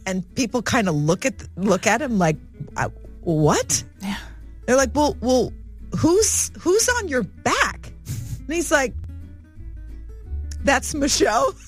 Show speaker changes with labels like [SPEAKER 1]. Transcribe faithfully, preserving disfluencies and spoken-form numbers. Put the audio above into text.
[SPEAKER 1] and people kind of look at look at him like, what?
[SPEAKER 2] Yeah.
[SPEAKER 1] They're like, well, well, who's who's on your back? And he's like, that's Michelle.